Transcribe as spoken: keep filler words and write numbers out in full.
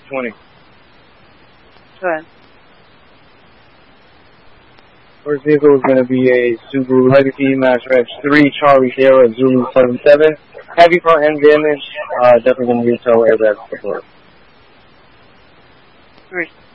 twenty. Go ahead. First vehicle is going to be a Subaru Legacy, Master X three, Charlie Sierra, Zulu seven seven. Heavy front end damage, uh, definitely going to be tow airbag support. Three.